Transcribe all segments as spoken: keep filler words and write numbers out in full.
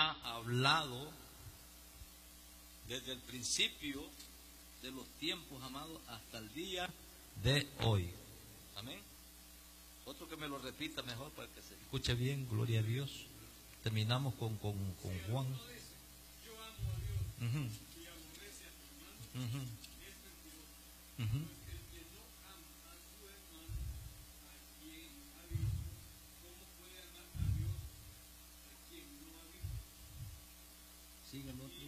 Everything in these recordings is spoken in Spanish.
ha hablado desde el principio de los tiempos, amados, hasta el día de hoy. Amén. Otro que me lo repita mejor para que se escuche bien, gloria a Dios. Terminamos con, con, con Juan. Uh-huh. Uh-huh. Uh-huh. Sigue el otro.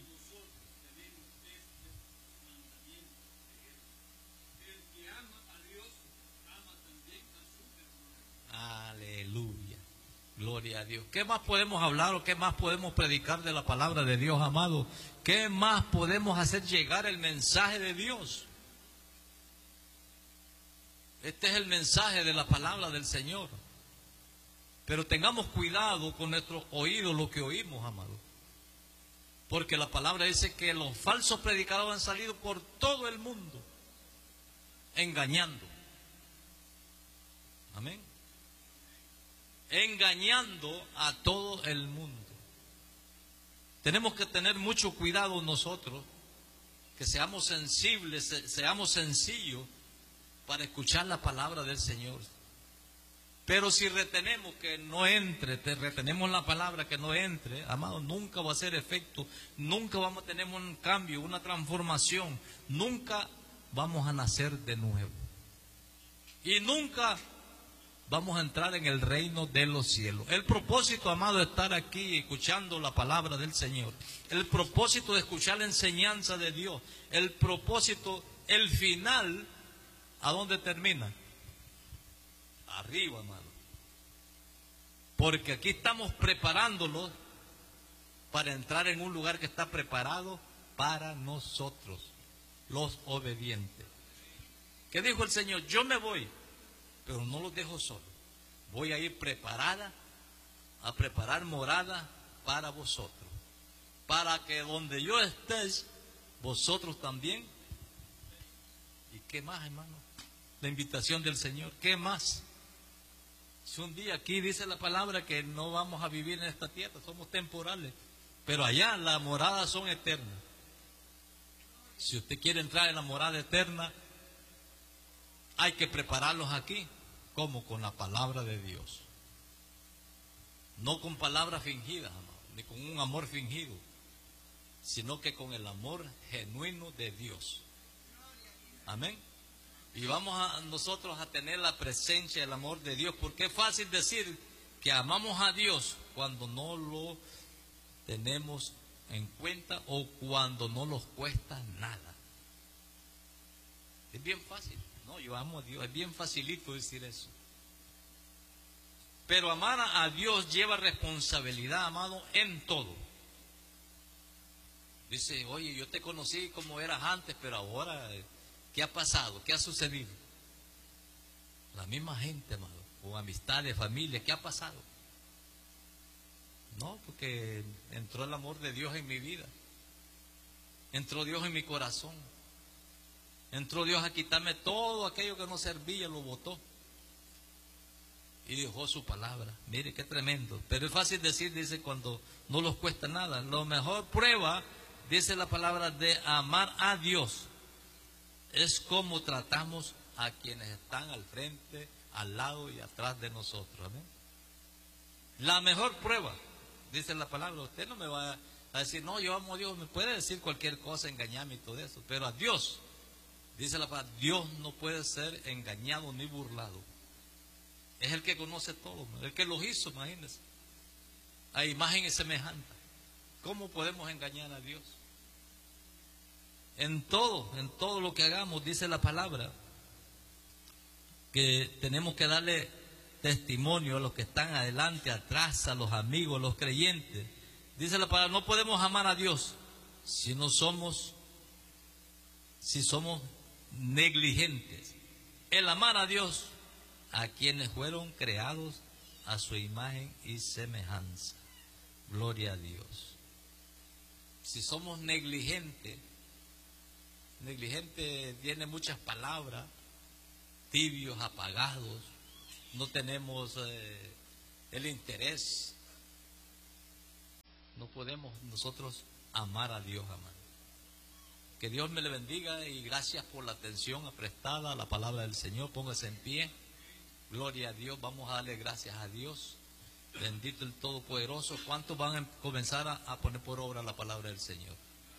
Aleluya. Gloria a Dios. ¿Qué más podemos hablar o qué más podemos predicar de la palabra de Dios, amado? ¿Qué más podemos hacer llegar el mensaje de Dios? Este es el mensaje de la palabra del Señor. Pero tengamos cuidado con nuestros oídos, lo que oímos, amado. Porque la palabra dice que los falsos predicadores han salido por todo el mundo, engañando. Amén. Engañando a todo el mundo. Tenemos que tener mucho cuidado nosotros, que seamos sensibles, seamos sencillos para escuchar la palabra del Señor. Pero si retenemos que no entre, te retenemos la palabra que no entre, amado, nunca va a hacer efecto, nunca vamos a tener un cambio, una transformación, nunca vamos a nacer de nuevo. Y nunca vamos a entrar en el reino de los cielos. El propósito, amado, de estar aquí escuchando la palabra del Señor, el propósito de escuchar la enseñanza de Dios, el propósito, el final, ¿a dónde termina? Arriba, amado. Porque aquí estamos preparándolos para entrar en un lugar que está preparado para nosotros, los obedientes. ¿Qué dijo el Señor? Yo me voy, pero no los dejo solos. Voy a ir preparada, a preparar morada para vosotros, para que donde yo estés, vosotros también. ¿Y qué más, hermano? La invitación del Señor, ¿qué más? Si un día aquí dice la palabra que no vamos a vivir en esta tierra, somos temporales, pero allá las moradas son eternas. Si usted quiere entrar en la morada eterna, hay que prepararlos aquí, como con la palabra de Dios. No con palabras fingidas, amado, ni con un amor fingido, sino que con el amor genuino de Dios. Amén. Y vamos a nosotros a tener la presencia del amor de Dios, porque es fácil decir que amamos a Dios cuando no lo tenemos en cuenta o cuando no nos cuesta nada. Es bien fácil. No, yo amo a Dios, es bien facilito decir eso. Pero amar a Dios lleva responsabilidad, amado, en todo. Dice, oye, yo te conocí como eras antes, pero ahora, ¿qué ha pasado? ¿Qué ha sucedido? La misma gente, amado, o amistades, familia, ¿qué ha pasado? No, porque entró el amor de Dios en mi vida. Entró Dios en mi corazón. Entró Dios a quitarme todo aquello que no servía, lo botó. Y dejó su palabra. Mire qué tremendo. Pero es fácil decir, dice, cuando no nos cuesta nada. La mejor prueba, dice la palabra, de amar a Dios es cómo tratamos a quienes están al frente, al lado y atrás de nosotros. ¿Amén? La mejor prueba, dice la palabra. Usted no me va a decir, no, yo amo a Dios. Me puede decir cualquier cosa, engañarme y todo eso. Pero a Dios, dice la palabra, Dios no puede ser engañado ni burlado. Es el que conoce todo, el que los hizo, imagínense. A imagen y semejanza. ¿Cómo podemos engañar a Dios? En todo, en todo lo que hagamos, dice la palabra, que tenemos que darle testimonio a los que están adelante, atrás, a los amigos, a los creyentes. Dice la palabra, no podemos amar a Dios si no somos, si somos negligentes. El amar a Dios, a quienes fueron creados a su imagen y semejanza. Gloria a Dios. Si somos negligentes, negligente tiene muchas palabras, tibios, apagados, no tenemos eh, el interés, no podemos nosotros amar a Dios, amado? Que Dios me le bendiga y gracias por la atención prestada a la palabra del Señor. Póngase en pie. Gloria a Dios. Vamos a darle gracias a Dios. Bendito el Todopoderoso. ¿Cuántos van a comenzar a, a poner por obra la palabra del Señor?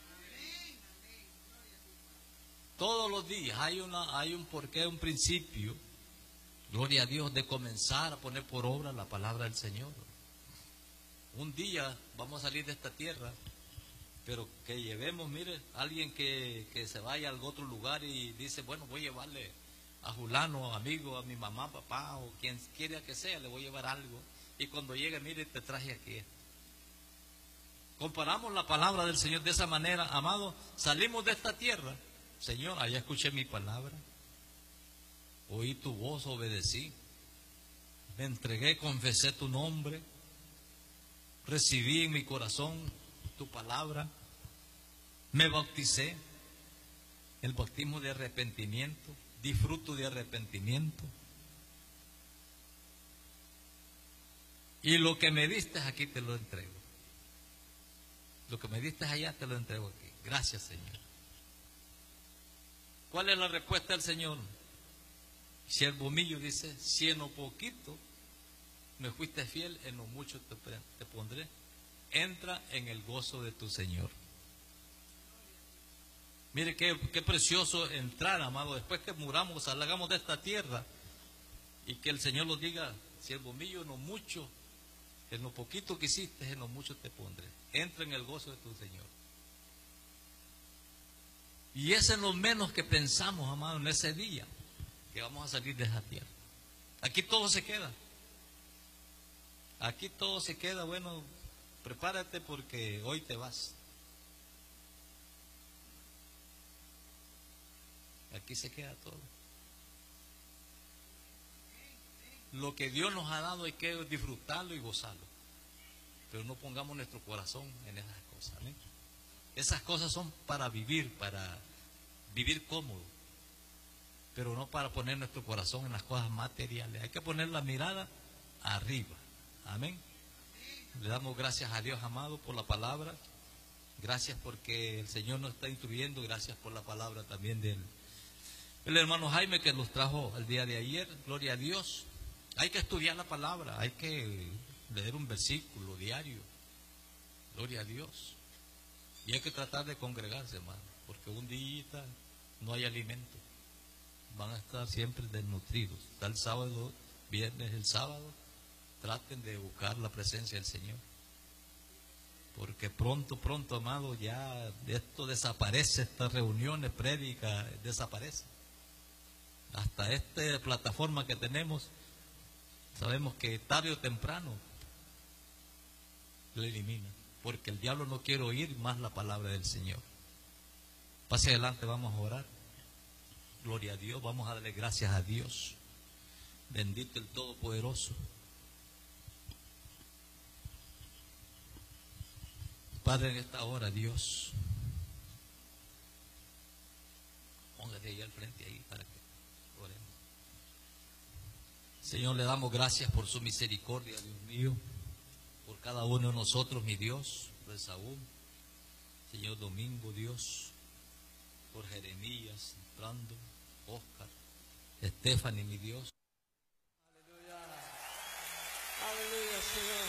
Todos los días hay, una, hay un porqué, un principio, gloria a Dios, de comenzar a poner por obra la palabra del Señor. Un día vamos a salir de esta tierra, pero que llevemos, mire, alguien que, que se vaya a otro lugar y dice, bueno, voy a llevarle a fulano, amigo, a mi mamá, papá, o quien quiera que sea, le voy a llevar algo. Y cuando llegue, mire, te traje aquí esto. Comparamos la palabra del Señor de esa manera, amado. Salimos de esta tierra, Señor, allá escuché mi palabra, oí tu voz, obedecí, me entregué, confesé tu nombre, recibí en mi corazón tu palabra, me bauticé, el bautismo de arrepentimiento, disfruto de arrepentimiento. Y lo que me diste aquí te lo entrego. Lo que me diste allá te lo entrego aquí. Gracias, Señor. ¿Cuál es la respuesta del Señor? Siervo mío, dice, si en lo poquito me fuiste fiel, en lo mucho te, te pondré. Entra en el gozo de tu Señor. Mire qué, qué precioso entrar, amado, después que muramos, salgamos de esta tierra y que el Señor nos diga, siervo mío, en lo mucho, en lo poquito que hiciste, en lo mucho te pondré. Entra en el gozo de tu Señor. Y ese es lo menos que pensamos, amado, en ese día que vamos a salir de esa tierra. Aquí todo se queda. Aquí todo se queda. Bueno, prepárate porque hoy te vas. Aquí se queda todo. Lo que Dios nos ha dado hay que disfrutarlo y gozarlo. Pero no pongamos nuestro corazón en esas cosas. ¿eh? Esas cosas son para vivir, para vivir cómodo. Pero no para poner nuestro corazón en las cosas materiales. Hay que poner la mirada arriba. Amén. Le damos gracias a Dios, amado, por la palabra. Gracias porque el Señor nos está instruyendo. Gracias por la palabra también del el hermano Jaime que nos trajo el día de ayer. Gloria a Dios. Hay que estudiar la palabra. Hay que leer un versículo diario. Gloria a Dios. Y hay que tratar de congregarse, hermano. Porque un día no hay alimento. Van a estar siempre desnutridos. Está el sábado, viernes, el sábado. Traten de buscar la presencia del Señor. Porque pronto, pronto, amado, ya esto desaparece, estas reuniones, prédicas, desaparece. Hasta esta plataforma que tenemos, sabemos que tarde o temprano lo elimina. Porque el diablo no quiere oír más la palabra del Señor. Pase adelante, vamos a orar. Gloria a Dios, vamos a darle gracias a Dios. Bendito el Todopoderoso. Padre, en esta hora, Dios, póngase ahí al frente ahí para que oremos. Señor, le damos gracias por su misericordia, Dios mío, por cada uno de nosotros, mi Dios, por Saúl, Señor Domingo, Dios, por Jeremías, Brando, Oscar, Stephanie, mi Dios. Aleluya, aleluya, Señor.